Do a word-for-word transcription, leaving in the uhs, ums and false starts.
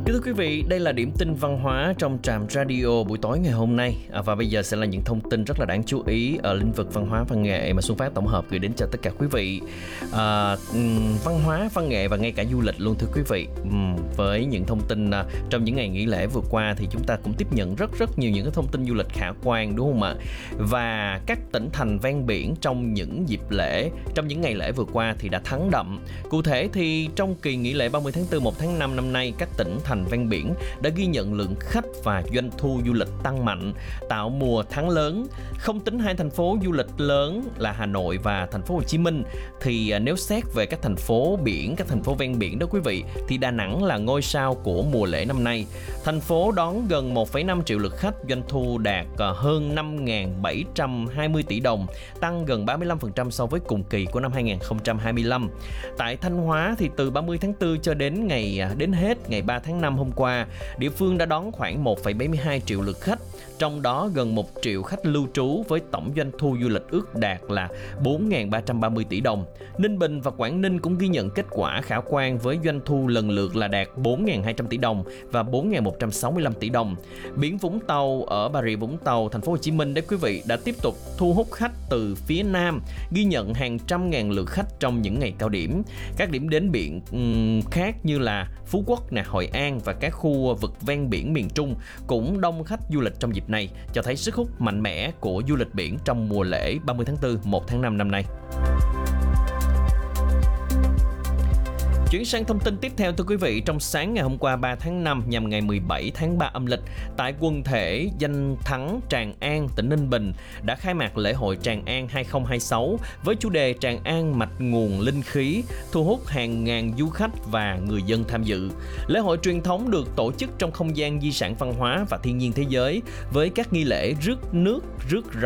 Kính thưa quý vị, đây là điểm tin văn hóa trong Trạm Radio buổi tối ngày hôm nay. À, và bây giờ sẽ là những thông tin rất là đáng chú ý ở lĩnh vực văn hóa văn nghệ mà Xuân Phát tổng hợp gửi đến cho tất cả quý vị. À, văn hóa, văn nghệ và ngay cả du lịch luôn thưa quý vị. Uhm, với những thông tin à, trong những ngày nghỉ lễ vừa qua thì chúng ta cũng tiếp nhận rất rất nhiều những cái thông tin du lịch khả quan, đúng không ạ? Và các tỉnh thành ven biển trong những dịp lễ, trong những ngày lễ vừa qua thì đã thắng đậm. Cụ thể thì trong kỳ nghỉ lễ ba mươi tháng tư một tháng năm năm nay, các tỉnh thành ven biển đã ghi nhận lượng khách và doanh thu du lịch tăng mạnh, tạo mùa tháng lớn. Không tính hai thành phố du lịch lớn là Hà Nội và thành phố Hồ Chí Minh thì nếu xét về các thành phố biển, các thành phố ven biển đó quý vị, thì Đà Nẵng là ngôi sao của mùa lễ năm nay. Thành phố đón gần một phẩy năm triệu lượt khách, doanh thu đạt hơn năm nghìn bảy trăm hai mươi tỷ đồng, tăng gần ba mươi lăm phần trăm so với cùng kỳ của năm hai nghìn không trăm hai mươi lăm. Tại Thanh Hóa thì từ ba mươi tháng tư cho đến ngày đến hết ngày ba tháng năm hôm qua, địa phương đã đón khoảng một phẩy bảy mươi hai triệu lượt khách, trong đó gần một triệu khách lưu trú với tổng doanh thu du lịch ước đạt là bốn nghìn ba trăm ba mươi tỷ đồng. Ninh Bình và Quảng Ninh cũng ghi nhận kết quả khả quan với doanh thu lần lượt là đạt bốn nghìn hai trăm tỷ đồng và bốn nghìn một trăm sáu mươi lăm tỷ đồng. Biển Vũng Tàu ở Bà Rịa Vũng Tàu, thành phố Hồ Chí Minh đấy quý vị, đã tiếp tục thu hút khách từ phía Nam, ghi nhận hàng trăm ngàn lượt khách trong những ngày cao điểm. Các điểm đến biển um, khác như là Phú Quốc, nè, Hội An và các khu vực ven biển miền Trung cũng đông khách du lịch trong dịp này, cho thấy sức hút mạnh mẽ của du lịch biển trong mùa lễ ba mươi tháng tư một tháng năm năm nay. Chuyển sang thông tin tiếp theo thưa quý vị, trong sáng ngày hôm qua ba tháng năm nhằm ngày mười bảy tháng ba âm lịch, tại quần thể danh thắng Tràng An, tỉnh Ninh Bình đã khai mạc lễ hội Tràng An hai không hai sáu với chủ đề Tràng An mạch nguồn linh khí, thu hút hàng ngàn du khách và người dân tham dự. Lễ hội truyền thống được tổ chức trong không gian di sản văn hóa và thiên nhiên thế giới với các nghi lễ rước nước, rước rò